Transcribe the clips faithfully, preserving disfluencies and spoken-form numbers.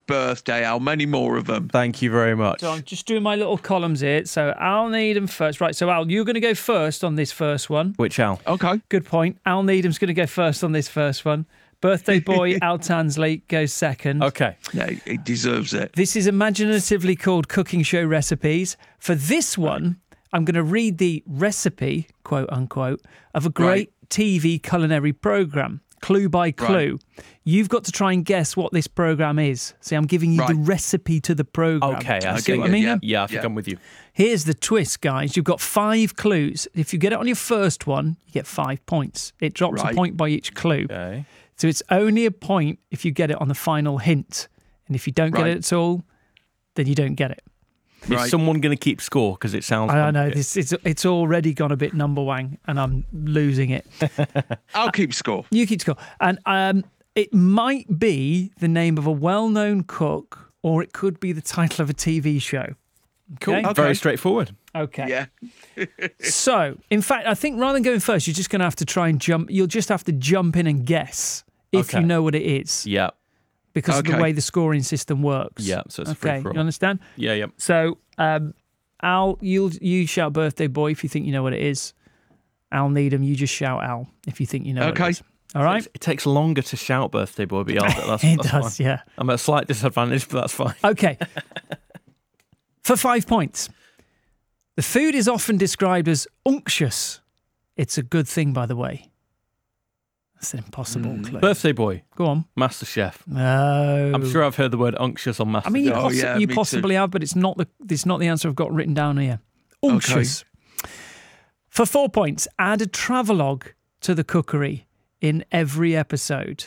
birthday, Al. Many more of them. Thank you very much. So I'm just doing my little columns here. So Al Needham first. Right, so Al, you're going to go first on this first one. Which Al? Okay. Good point. Al Needham's going to go first on this first one. Birthday boy Al Tansley goes second. Okay. Yeah, he deserves it. This is imaginatively called Cooking Show Recipes. For this one, I'm going to read the recipe, quote unquote, of a great Right. T V culinary program, clue by clue. Right. You've got to try and guess what this program is. See, I'm giving you Right. the recipe to the program. Okay, I See see. what I mean? Yeah. Yeah, I think Yeah. I'm with you. Here's the twist, guys. You've got five clues. If you get it on your first one, you get five points. It drops Right. a point by each clue. Okay. So it's only a point if you get it on the final hint. And if you don't get Right. it at all, then you don't get it. Is Right. someone going to keep score? Because it sounds... I don't know. complicated. This it's it's already gone a bit number wang, and I'm losing it. I'll keep score. You keep score, and um, it might be the name of a well-known cook, or it could be the title of a T V show. Cool. Okay. Very straightforward. Okay. Yeah. So, in fact, I think rather than going first, you're just going to have to try and jump. You'll just have to jump in and guess if Okay. you know what it is, Yeah. because of the Okay. way the scoring system works. Yeah, so it's okay. free for all. You understand? Yeah, yeah. So, um, Al, you'll you shout birthday boy if you think you know what it is. Al Needham, you just shout Al if you think you know what Okay. it is. All right? It takes longer to shout birthday boy, but yeah, that's, It that's does, fine. yeah. I'm at a slight disadvantage, but that's fine. Okay. For five points. The food is often described as unctuous. It's a good thing, by the way. That's an impossible clue. Birthday boy, Go on. Master Chef. No. I'm sure I've heard the word unctuous on Master I mean, you, Chef. Oh, possi- yeah, you me possibly have, but it's not the it's not the answer I've got written down here. Unctuous. For four points, add a travelogue to the cookery in every episode.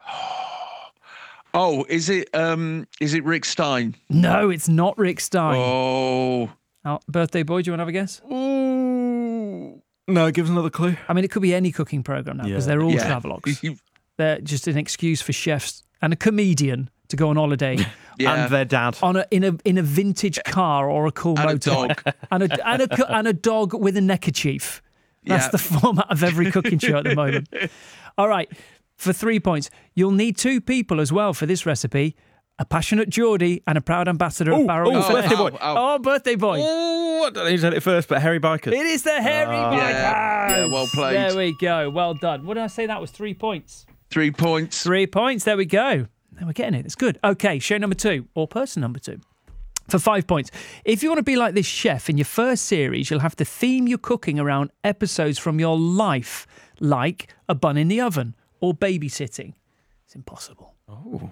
Oh, is it um is it Rick Stein? No, it's not Rick Stein. Oh. Al- birthday boy, do you want to have a guess? Ooh. No, give us another clue. I mean, it could be any cooking program now because Yeah. they're all Yeah. travelogues. They're just an excuse for chefs and a comedian to go on holiday Yeah. And their dad. on a in a in a vintage car or a cool And a motorbike, dog. and a and a co- and a dog with a neckerchief. That's Yeah. the format of every cooking show at the moment. All right, for three points, you'll need two people as well for this recipe: a passionate Geordie and a proud ambassador Ooh, of Barrow. ooh, and Fenner. birthday boy. Ow, ow. Oh, birthday boy! Oh, I don't know who said it first, but Harry Bikers. It is the hairy bikers. Yeah. Yeah, well played. There we go. Well done. What did I say? That was three points. Three points. Three points. There we go. Now we're getting it. It's good. Okay, show number two, or person number two. For five points. If you want to be like this chef in your first series, you'll have to theme your cooking around episodes from your life, like a bun in the oven or babysitting. It's impossible. Oh.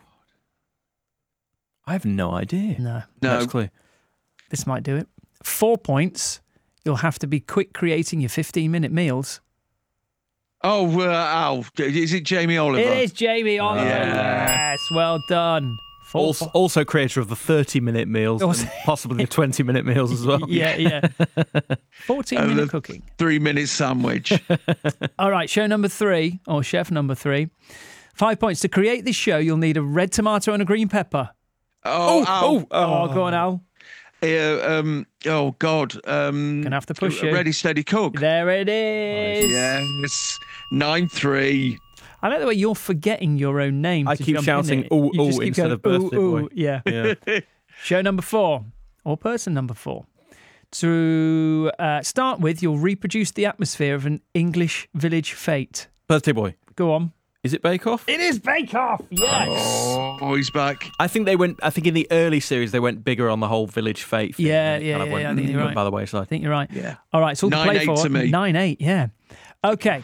I have no idea. No. No. Next clue. This might do it. Four points. You'll have to be quick creating your fifteen-minute meals. Oh, uh, Al. Is it Jamie Oliver? It is Jamie Oliver. Yeah. Yes, well done. Four Also, also creator of the thirty-minute meals Also- and possibly the twenty-minute meals as well. Yeah, yeah. fourteen-minute the- cooking. Three minute sandwich. All right, show number three, or chef number three. Five points. To create this show, you'll need a red tomato and a green pepper. Oh, Al. oh, Oh, go on, Al. Uh, um, oh, God. Um, Gonna have to push you. Ready, steady, cook. There it is. Yes. nine three. I like the way you're forgetting your own name. I to keep jump in shouting, it. "Ooh, You just ooh," keep instead going, of birthday ooh, boy. ooh. Yeah. Yeah. Show number four, or person number four. To uh, start with, you'll reproduce the atmosphere of an English village fete. Birthday boy. Go on. Is it Bake Off? It is Bake Off. Yes. Oh, he's back. I think they went. I think in the early series they went bigger on the whole village fate thing. Yeah, and it yeah, kind of yeah, went, yeah, I think you're went right. by the I wayside. think you're right. Yeah. All right, so all to Nine play eight for. to me. Nine eight. Yeah. Okay.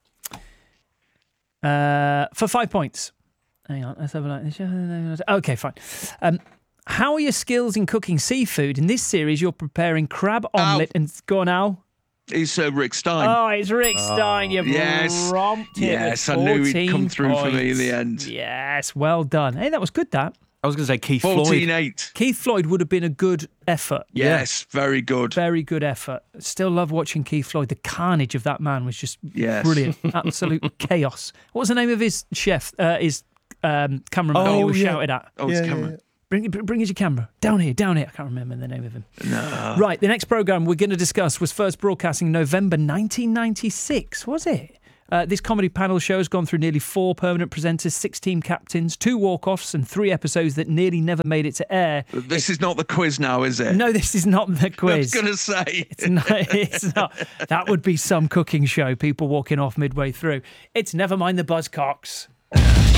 Uh, for five points. Hang on. Let's have a look. Okay, fine. Um, how are your skills in cooking seafood? In this series, you're preparing crab omelette and go on now. It's uh, Rick Stein. Oh, it's Rick Stein. You've Yes. romped it Yes, with I knew he'd fourteen come through for me in the points. end. Yes, well done. Hey, that was good. That I was going to say Keith fourteen Floyd. eight. Keith Floyd would have been a good effort. Yes, very good. Very good effort. Still love watching Keith Floyd. The carnage of that man was just Yes. brilliant. Absolute chaos. What was the name of his chef? Uh, his um, cameraman Oh, he was yeah. shouted at. Oh, it's camera. Bring, bring us your camera. Down here, down here. I can't remember the name of him. No. Right, the next programme we're going to discuss was first broadcasting November nineteen ninety-six, was it? Uh, this comedy panel show has gone through nearly four permanent presenters, six team captains, two walk-offs, and three episodes that nearly never made it to air. This is not the quiz now, is it? No, this is not the quiz. I was going to say. It's not, it's not. That would be some cooking show, people walking off midway through. It's Never Mind the Buzzcocks.